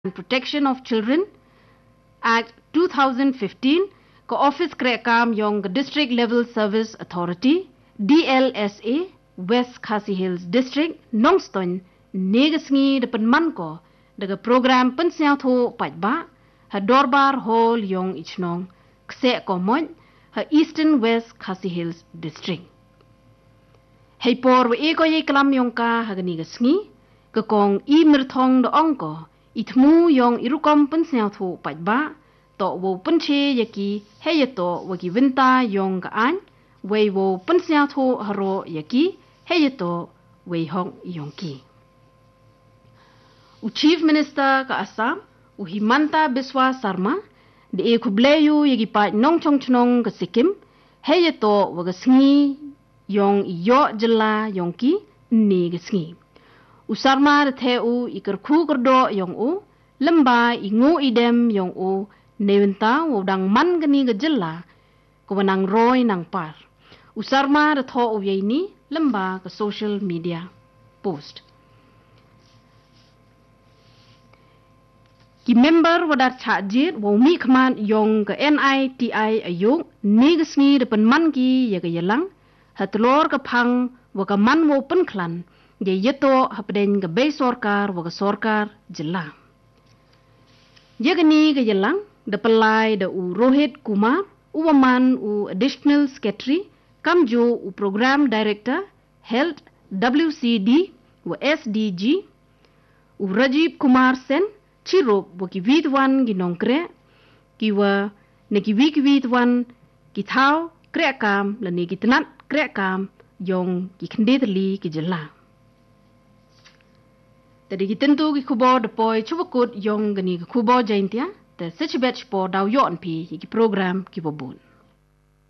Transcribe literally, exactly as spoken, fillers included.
and Protection of Children Act two thousand fifteen ke Office Krekam Yong District Level Service Authority D L S A West Khasi Hills District Nongston negasngi de penman ko de program pensiang tho pajba ha dorbar hol yong ichnong kse ko mon ha Eastern West Khasi Hills District hei por we e ko ye klam yong ka ha gani gasngi ke kong i mirthong de ongko itmu yong irukom pensiang tho pajba to wo penche yaki hei to wagi winta yong ga an wei wo pensiang tho haro yaki hei to wei hong yong ki u Chief Minister ka Assam u Himanta Biswa Sarma de e kubleyu yagi pa nong chong chnong ka Sikkim hei to wagasngi yong yo jela yong ki ni gasngi u Sarma de the u ikar khu kerdo yong u lemba ingu idem yong u newenta u dang man gani ga jela ko nang roy nang par u Sarma de tho u ye ni lemba ka social media post ki member wadar chajit wo mi khman yong ka N I T I ayuk nigsni de penman ki ya ga yelang hatlor ka phang wa ka man wo penklan ye yeto hapden ga be sorkar wa ka sorkar jilla yegni ga yelang de pelai de u Rohit Kumar u man u additional secretary kamjo u program director health W C D wa S D G u Rajiv Kumar Sen chirop wa ki vidwan gi nongkre ki wa ne ki wik vidwan ki thau krekam la ne ki tnat krekam yong ki khendetli ki jela tadi ki tentu ki kubo de poi chubakut yong gani ki kubo jaintia te sechbech po daw yon pi ki program ki bobun